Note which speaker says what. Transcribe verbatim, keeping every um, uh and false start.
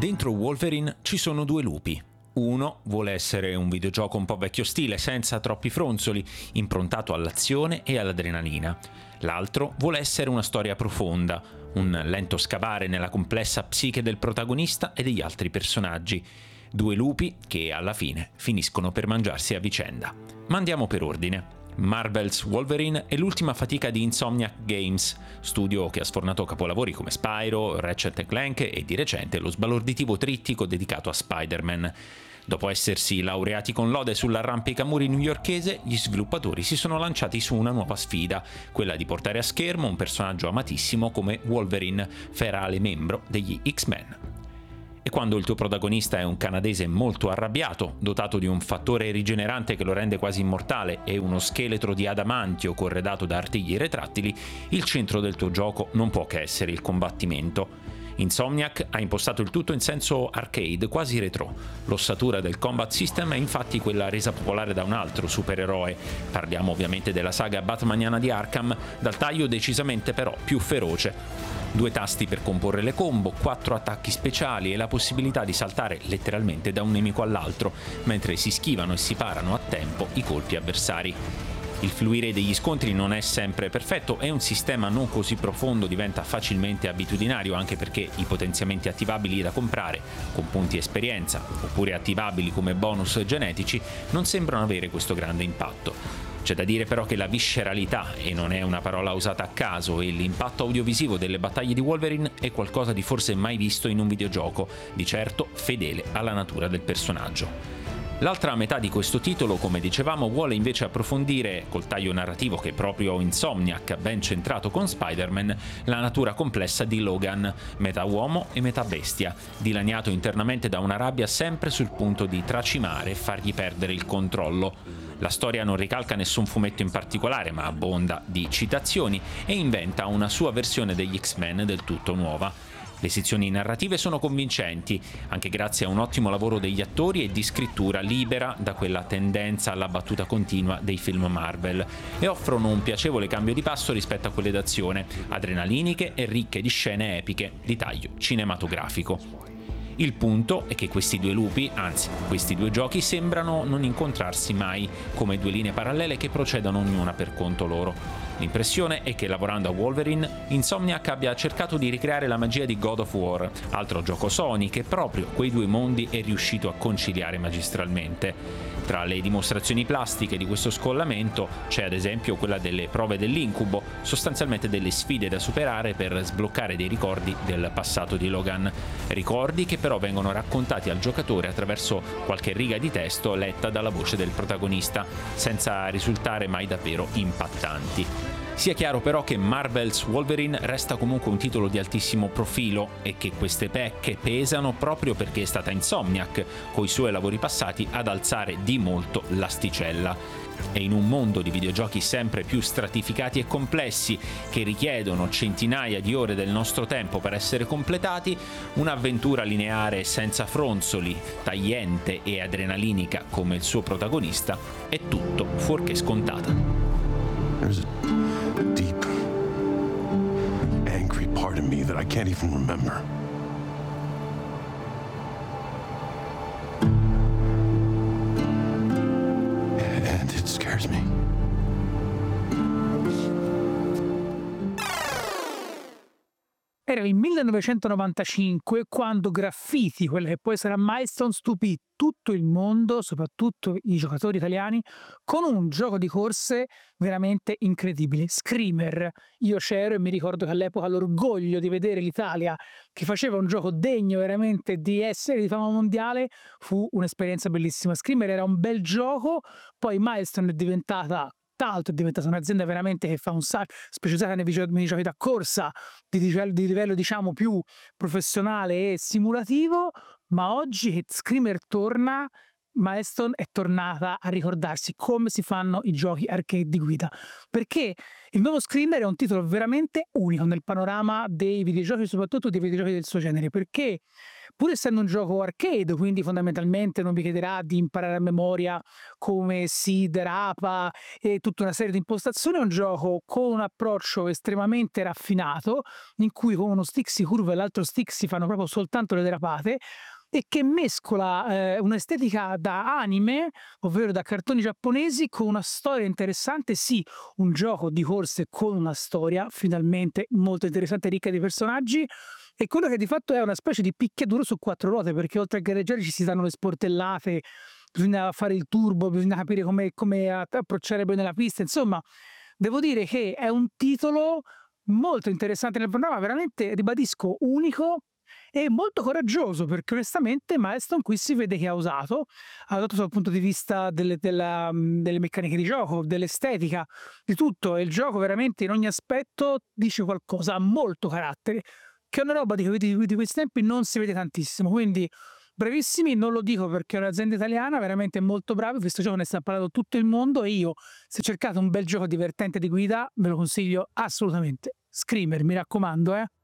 Speaker 1: Dentro Wolverine ci sono due lupi. Uno vuole essere un videogioco un po' vecchio stile, senza troppi fronzoli, improntato all'azione e all'adrenalina. L'altro vuole essere una storia profonda, un lento scavare nella complessa psiche del protagonista e degli altri personaggi. Due lupi che alla fine finiscono per mangiarsi a vicenda. Ma andiamo per ordine. Marvel's Wolverine è l'ultima fatica di Insomniac Games, studio che ha sfornato capolavori come Spyro, Ratchet and Clank e di recente lo sbalorditivo trittico dedicato a Spider-Man. Dopo essersi laureati con lode sull'arrampicamuri newyorkese, gli sviluppatori si sono lanciati su una nuova sfida, quella di portare a schermo un personaggio amatissimo come Wolverine, ferale membro degli X-Men. E quando il tuo protagonista è un canadese molto arrabbiato, dotato di un fattore rigenerante che lo rende quasi immortale e uno scheletro di adamantio corredato da artigli retrattili, il centro del tuo gioco non può che essere il combattimento. Insomniac ha impostato il tutto in senso arcade, quasi retro. L'ossatura del combat system è infatti quella resa popolare da un altro supereroe. Parliamo ovviamente della saga batmaniana di Arkham, dal taglio decisamente però più feroce. Due tasti per comporre le combo, quattro attacchi speciali e la possibilità di saltare letteralmente da un nemico all'altro, mentre si schivano e si parano a tempo i colpi avversari. Il fluire degli scontri non è sempre perfetto e un sistema non così profondo diventa facilmente abitudinario, anche perché i potenziamenti attivabili da comprare, con punti esperienza, oppure attivabili come bonus genetici, non sembrano avere questo grande impatto. C'è da dire però che la visceralità, e non è una parola usata a caso, e l'impatto audiovisivo delle battaglie di Wolverine è qualcosa di forse mai visto in un videogioco, di certo fedele alla natura del personaggio. L'altra metà di questo titolo, come dicevamo, vuole invece approfondire, col taglio narrativo che proprio Insomniac ha ben centrato con Spider-Man, la natura complessa di Logan, metà uomo e metà bestia, dilaniato internamente da una rabbia sempre sul punto di tracimare e fargli perdere il controllo. La storia non ricalca nessun fumetto in particolare, ma abbonda di citazioni e inventa una sua versione degli X-Men del tutto nuova. Le sezioni narrative sono convincenti, anche grazie a un ottimo lavoro degli attori e di scrittura libera da quella tendenza alla battuta continua dei film Marvel, e offrono un piacevole cambio di passo rispetto a quelle d'azione, adrenaliniche e ricche di scene epiche di taglio cinematografico. Il punto è che questi due lupi, anzi questi due giochi, sembrano non incontrarsi mai, come due linee parallele che procedono ognuna per conto loro. L'impressione è che lavorando a Wolverine, Insomniac abbia cercato di ricreare la magia di God of War, altro gioco Sony che proprio quei due mondi è riuscito a conciliare magistralmente. Tra le dimostrazioni plastiche di questo scollamento c'è ad esempio quella delle prove dell'incubo, sostanzialmente delle sfide da superare per sbloccare dei ricordi del passato di Logan. Ricordi che però vengono raccontati al giocatore attraverso qualche riga di testo letta dalla voce del protagonista, senza risultare mai davvero impattanti. Sia chiaro però che Marvel's Wolverine resta comunque un titolo di altissimo profilo e che queste pecche pesano proprio perché è stata Insomniac, coi suoi lavori passati, ad alzare di molto l'asticella. E in un mondo di videogiochi sempre più stratificati e complessi, che richiedono centinaia di ore del nostro tempo per essere completati, un'avventura lineare senza fronzoli, tagliente e adrenalinica come il suo protagonista, è tutto fuorché scontata.
Speaker 2: There's a deep, angry part of me that I can't even remember. And it scares me.
Speaker 3: Era il millenovecentonovantacinque quando Graffiti, quella che poi sarà Milestone, stupì tutto il mondo, soprattutto i giocatori italiani, con un gioco di corse veramente incredibile, Screamer. Io c'ero e mi ricordo che all'epoca l'orgoglio di vedere l'Italia che faceva un gioco degno veramente di essere di fama mondiale fu un'esperienza bellissima. Screamer era un bel gioco, poi Milestone è diventata è diventata un'azienda veramente che fa un sacco, specializzata nei videogiochi da corsa di livello, di livello diciamo più professionale e simulativo, ma oggi che Screamer torna Milestone è tornata a ricordarsi come si fanno i giochi arcade di guida, perché il nuovo Screamer è un titolo veramente unico nel panorama dei videogiochi, soprattutto dei videogiochi del suo genere, perché pur essendo un gioco arcade, quindi fondamentalmente non vi chiederà di imparare a memoria come si derapa e tutta una serie di impostazioni, è un gioco con un approccio estremamente raffinato, in cui con uno stick si curva e l'altro stick si fanno proprio soltanto le derapate, e che mescola eh, un'estetica da anime, ovvero da cartoni giapponesi, con una storia interessante. Sì, un gioco di corse con una storia finalmente molto interessante e ricca di personaggi, e quello che di fatto è una specie di picchiaduro su quattro ruote, perché oltre a gareggiare ci si danno le sportellate, bisogna fare il turbo, bisogna capire come, come approcciare bene la pista. Insomma, devo dire che è un titolo molto interessante nel panorama, veramente, ribadisco, unico e molto coraggioso, perché onestamente Milestone qui si vede che ha usato, ha usato dal punto di vista delle, della, delle meccaniche di gioco, dell'estetica, di tutto, e il gioco veramente in ogni aspetto dice qualcosa, ha molto carattere, che è una roba di, di, di questi tempi non si vede tantissimo, quindi bravissimi. Non lo dico perché è un'azienda italiana, veramente molto bravi, questo gioco ne sta parlando tutto il mondo, e io, se cercate un bel gioco divertente di guida, ve lo consiglio assolutamente. Screamer, mi raccomando, eh.